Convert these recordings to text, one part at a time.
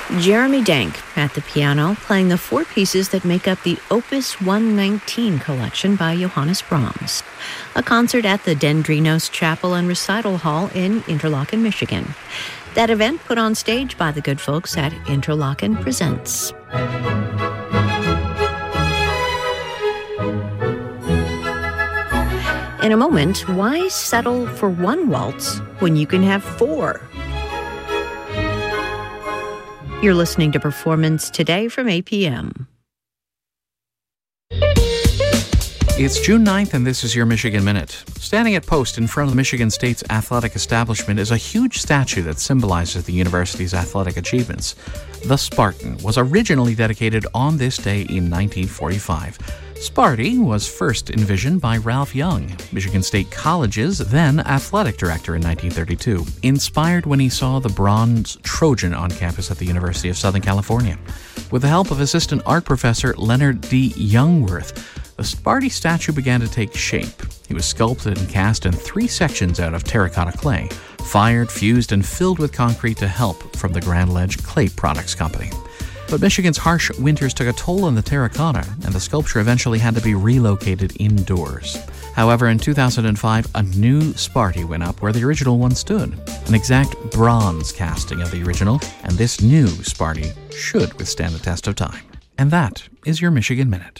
Jeremy Dank at the piano, playing the four pieces that make up the Opus 119 collection by Johannes Brahms. A concert at the Dendrinos Chapel and Recital Hall in Interlochen, Michigan. That event put on stage by the good folks at Interlochen Presents. In a moment, why settle for one waltz when you can have four? You're listening to Performance Today from APM. It's June 9th, and this is your Michigan Minute. Standing at post in front of the Michigan State's athletic establishment is a huge statue that symbolizes the university's athletic achievements. The Spartan was originally dedicated on this day in 1945. Sparty was first envisioned by Ralph Young, Michigan State College's then athletic director in 1932, inspired when he saw the bronze Trojan on campus at the University of Southern California. With the help of assistant art professor Leonard D. Youngworth, the Sparty statue began to take shape. He was sculpted and cast in 3 sections out of terracotta clay, fired, fused, and filled with concrete to help from the Grand Ledge Clay Products Company. But Michigan's harsh winters took a toll on the terracotta, and the sculpture eventually had to be relocated indoors. However, in 2005, a new Sparty went up where the original one stood, an exact bronze casting of the original, and this new Sparty should withstand the test of time. And that is your Michigan Minute.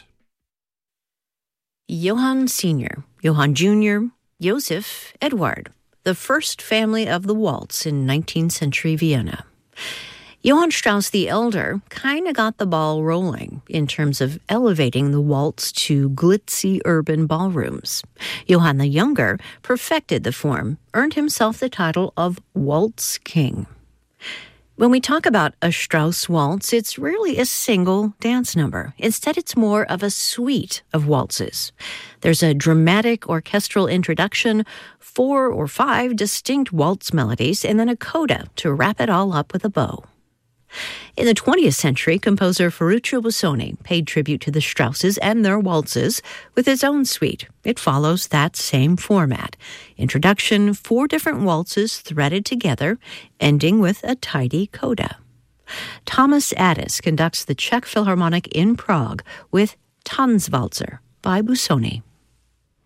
Johann Sr., Johann Jr., Joseph, Eduard, the first family of the waltz in 19th century Vienna. Johann Strauss the Elder kind of got the ball rolling in terms of elevating the waltz to glitzy urban ballrooms. Johann the Younger perfected the form, earned himself the title of Waltz King. When we talk about a Strauss waltz, it's rarely a single dance number. Instead, it's more of a suite of waltzes. There's a dramatic orchestral introduction, 4 or 5 distinct waltz melodies, and then a coda to wrap it all up with a bow. In the 20th century, composer Ferruccio Busoni paid tribute to the Strausses and their waltzes with his own suite. It follows that same format. Introduction, 4 different waltzes threaded together, ending with a tidy coda. Thomas Addis conducts the Czech Philharmonic in Prague with Tanzwalzer by Busoni.